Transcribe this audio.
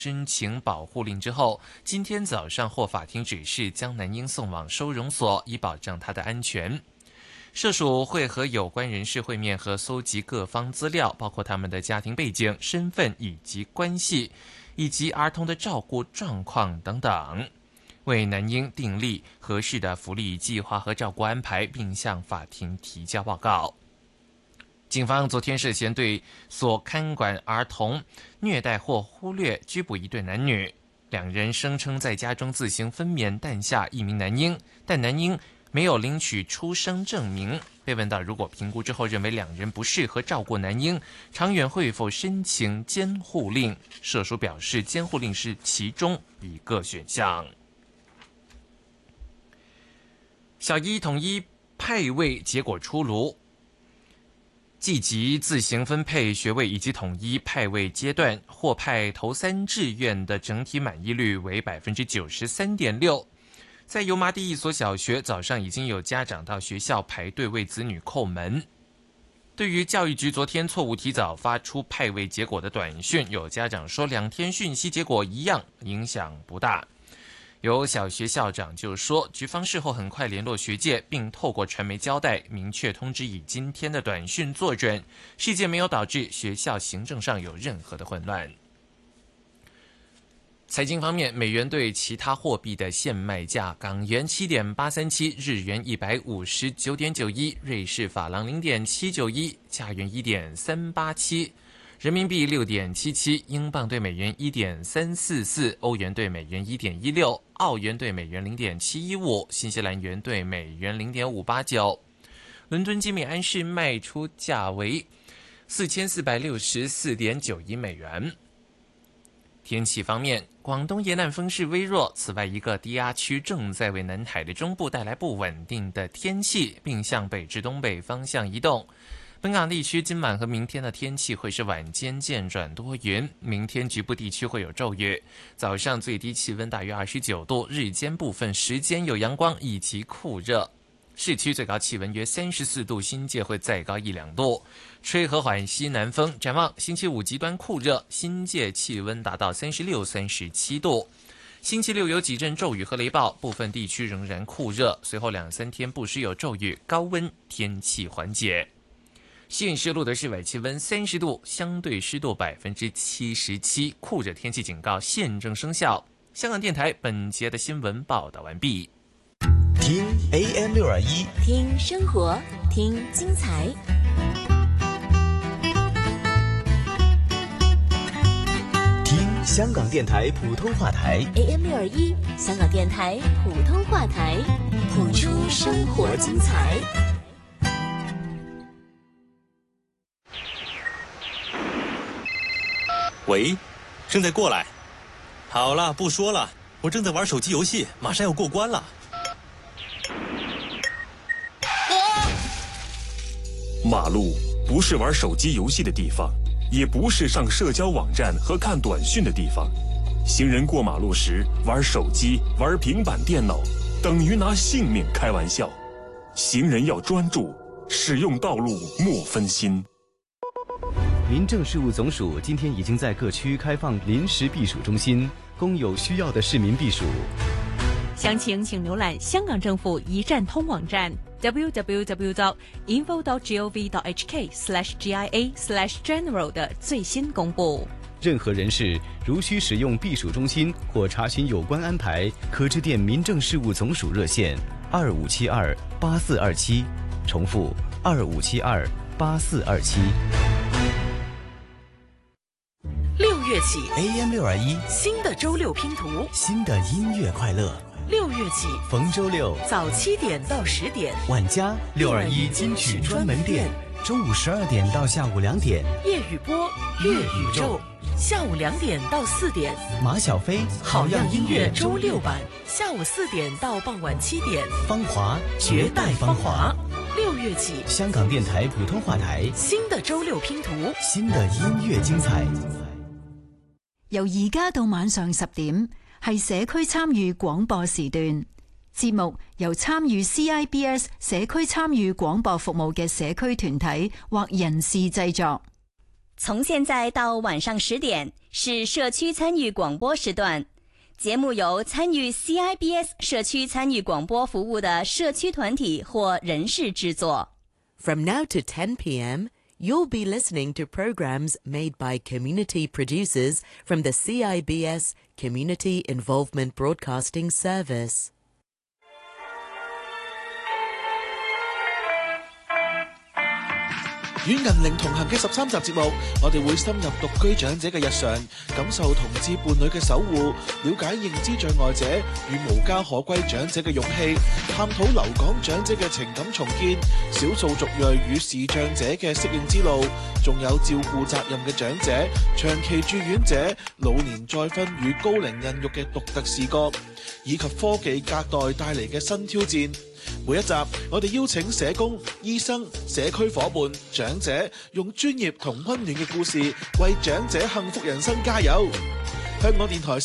申请保护令之后，今天早上获法庭指示将男婴送往收容所，以保障他的安全。社署会和有关人士会面和搜集各方资料，包括他们的家庭背景、身份以及关系，以及儿童的照顾状况等等，为男婴订立合适的福利计划和照顾安排，并向法庭提交报告。警方昨天涉嫌对所看管儿童虐待或忽略拘捕一对男女，两人声称在家中自行分娩诞下一名男婴，但男婴没有领取出生证明。被问到如果评估之后认为两人不适合照顾男婴，长远会否申请监护令，社署表示监护令是其中一个选项。小一统一派位结果出炉，计及自行分配学位以及统一派位阶段，获派头3志愿的整体满意率为 93.6%。 在油麻地一所小学，早上已经有家长到学校排队为子女叩门。对于教育局昨天错误提早发出派位结果的短讯，有家长说2天讯息结果一样，影响不大。有小学校长就说，局方事后很快联络学界，并透过传媒交代，明确通知以今天的短讯作准，事件没有导致学校行政上有任何的混乱。财经方面，美元对其他货币的现卖价：港元7.837，日元159.91，瑞士法郎0.791，加元1.387。人民币6.77，英镑对美元1.344，欧元对美元1.16，澳元对美元0.715，新西兰元对美元0.589。伦敦金每安士卖出价为4464.91美元。天气方面，广东沿岸风势微弱，此外一个低压区正在为南海的中部带来不稳定的天气，并向北至东北方向移动。本港地区今晚和明天的天气会是晚间渐转多云，明天局部地区会有骤雨，早上最低气温大约29度，日间部分时间有阳光以及酷热，市区最高气温约34度，新界会再高1-2度，吹和缓西南风。展望星期五极端酷热，新界气温达到36、37度。星期六有几阵骤雨和雷暴，部分地区仍然酷热，随后2-3天不时有骤雨，高温天气缓解。现时录的室外气温30度，相对湿度77%，酷热天气警告现正生效。香港电台本节的新闻报道完毕。 听 AM621， 听生活，听精彩。 听香港电台普通话台 AM621，香港电台普通话台，谱出生活精彩。 喂，正在过来。好了，不说了，我正在玩手机游戏，马上要过关了。 马路不是玩手机游戏的地方，也不是上社交网站和看短讯的地方。行人过马路时玩手机、玩平板电脑，等于拿性命开玩笑。行人要专注，使用道路莫分心。 民政事务总署今天已经在各区开放临时避暑中心，供有需要的市民避暑。 详情请浏览香港政府一站通网站 www.info.gov.hk/GIA/general 的最新公布。 任何人士如需使用避暑中心或查询有关安排，可致电民政事务总署热线25728427，重复25728427。 6月起 AM621， 新的周六拼图， 新的音乐快乐。 6月起逢周六早7点到10点， 晚家621金曲专门店，中午12点到下午2点， 夜雨波乐宇宙，下午2点到4点， 马小飞好样音乐周6版，下午4点到傍晚7点， 芳华绝代芳华。6月起香港電台普通話台， 新的周六拼圖， 新的音樂精彩。 由而家到晚上10點，係社區參與廣播時段。節目由參與 CIBS 社區參與廣播服務嘅社區團體或人士製作。 从现在到晚上10点是社区参与广播时段，节目由参与 CIBS 社区参与广播服务的社区团体或人士制作。 From now to 10 p.m., you'll be listening to programs made by community producers from the CIBS Community Involvement Broadcasting Service. 與銀齡同行嘅13集節目，我哋會深入獨居長者嘅日常，感受同志伴侶嘅守護，了解認知障礙者與無家可歸長者嘅勇氣，探討留港長者嘅情感重建，少數族裔與視障者嘅適應之路，仲有照顧責任嘅長者、長期住院者、老年再婚與高齡孕育嘅獨特視覺，以及科技隔代帶嚟嘅新挑戰。每一集我哋邀請社工、醫生、社區夥伴、長者，用專業同溫暖嘅故事為長者幸福人生加油。香港電台